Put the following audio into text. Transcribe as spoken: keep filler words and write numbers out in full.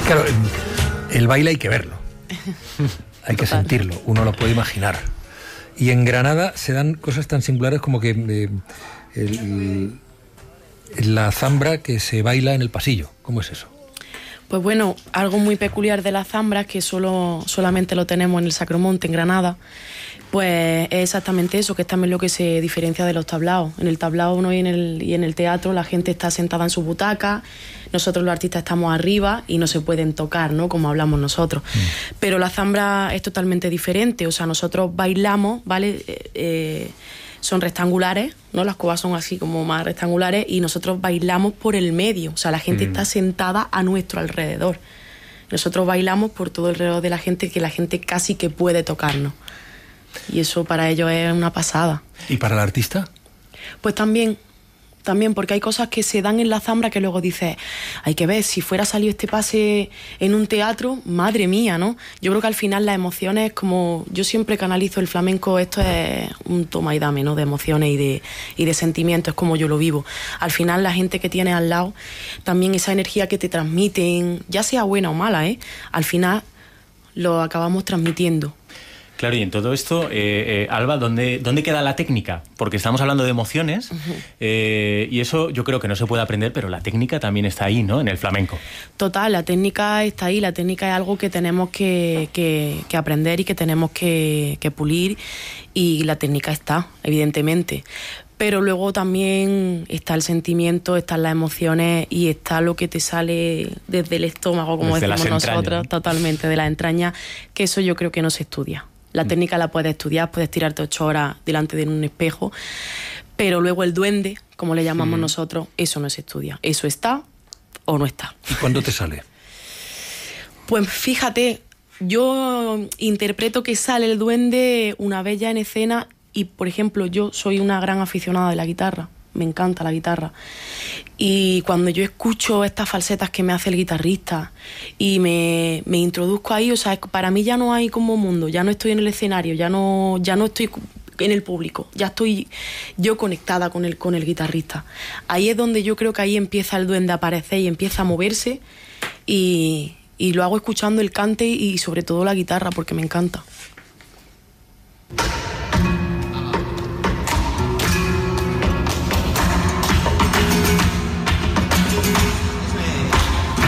Claro, el baile hay que verlo, hay que Total. sentirlo, uno lo puede imaginar. Y en Granada se dan cosas tan singulares como que eh, el, la zambra que se baila en el pasillo. ¿Cómo es eso? Pues bueno, algo muy peculiar de la zambra, que solo, solamente lo tenemos en el Sacromonte, en Granada, pues es exactamente eso, que es también lo que se diferencia de los tablaos. En el tablao uno y en el, y en el teatro la gente está sentada en su butaca, nosotros los artistas estamos arriba y no se pueden tocar, ¿no? Como hablamos nosotros. Mm. Pero la zambra es totalmente diferente, o sea, nosotros bailamos, ¿vale? Eh, eh, son rectangulares, ¿no? Las cubas son así como más rectangulares y nosotros bailamos por el medio, o sea, la gente mm. está sentada a nuestro alrededor. Nosotros bailamos por todo alrededor de la gente, que la gente casi que puede tocarnos. Y eso para ellos es una pasada. ¿Y para el artista? Pues también, también, porque hay cosas que se dan en la zambra que luego dices, hay que ver, si fuera salido este pase en un teatro, madre mía, ¿no? Yo creo que al final las emociones, como yo siempre canalizo el flamenco, esto es un toma y dame, ¿no? De emociones y de, y de sentimientos, es como yo lo vivo. Al final la gente que tienes al lado, también esa energía que te transmiten, ya sea buena o mala, ¿eh? Al final lo acabamos transmitiendo. Claro, y en todo esto, eh, eh, Alba, ¿dónde, ¿dónde queda la técnica? Porque estamos hablando de emociones, uh-huh. eh, y eso yo creo que no se puede aprender, pero la técnica también está ahí, ¿no? En el flamenco. Total, la técnica está ahí, la técnica es algo que tenemos que, que, que aprender y que tenemos que, que pulir, y la técnica está, evidentemente. Pero luego también está el sentimiento, están las emociones y está lo que te sale desde el estómago, como desde decimos nosotros, ¿no? Totalmente, de las entrañas, que eso yo creo que no se estudia. La técnica la puedes estudiar, puedes tirarte ocho horas delante de un espejo, pero luego el duende, como le llamamos mm. nosotros, eso no se estudia. Eso está o no está. ¿Y cuándo te sale? Pues fíjate, yo interpreto que sale el duende una vez ya en escena y, por ejemplo, yo soy una gran aficionada de la guitarra. Me encanta la guitarra. Y cuando yo escucho estas falsetas que me hace el guitarrista y me, me introduzco ahí, o sea, para mí ya no hay como mundo, ya no estoy en el escenario, ya no, ya no estoy en el público, ya estoy yo conectada con el, con el guitarrista. Ahí es donde yo creo que ahí empieza el duende a aparecer y empieza a moverse, y, y lo hago escuchando el cante y sobre todo la guitarra, porque me encanta.